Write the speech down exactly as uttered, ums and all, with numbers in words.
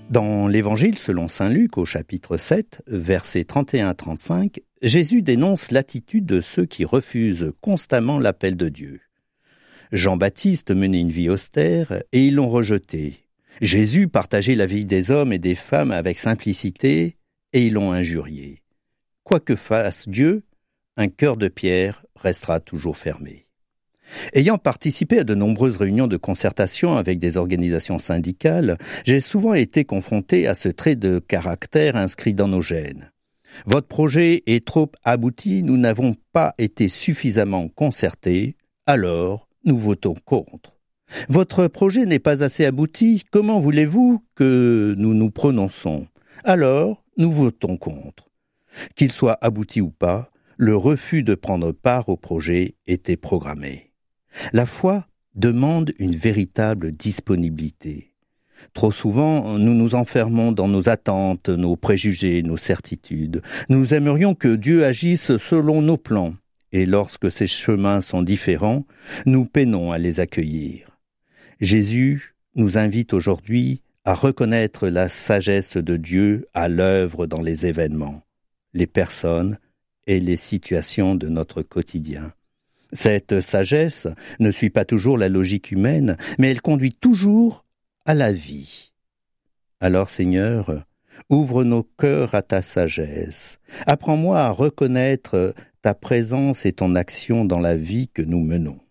Dans l'Évangile selon saint Luc, au chapitre sept, versets trente et un à trente-cinq, Jésus dénonce l'attitude de ceux qui refusent constamment l'appel de Dieu. Jean-Baptiste menait une vie austère et ils l'ont rejeté. Jésus partageait la vie des hommes et des femmes avec simplicité et ils l'ont injurié. Quoi que fasse Dieu, un cœur de pierre restera toujours fermé. Ayant participé à de nombreuses réunions de concertation avec des organisations syndicales, j'ai souvent été confronté à ce trait de caractère inscrit dans nos gènes. Votre projet est trop abouti, nous n'avons pas été suffisamment concertés, alors nous votons contre. Votre projet n'est pas assez abouti, comment voulez-vous que nous nous prononçons? Alors nous votons contre. Qu'il soit abouti ou pas, le refus de prendre part au projet était programmé. La foi demande une véritable disponibilité. Trop souvent, nous nous enfermons dans nos attentes, nos préjugés, nos certitudes. Nous aimerions que Dieu agisse selon nos plans, et lorsque ces chemins sont différents, nous peinons à les accueillir. Jésus nous invite aujourd'hui à reconnaître la sagesse de Dieu à l'œuvre dans les événements, les personnes et les situations de notre quotidien. Cette sagesse ne suit pas toujours la logique humaine, mais elle conduit toujours à la vie. Alors, Seigneur, ouvre nos cœurs à ta sagesse. Apprends-moi à reconnaître ta présence et ton action dans la vie que nous menons.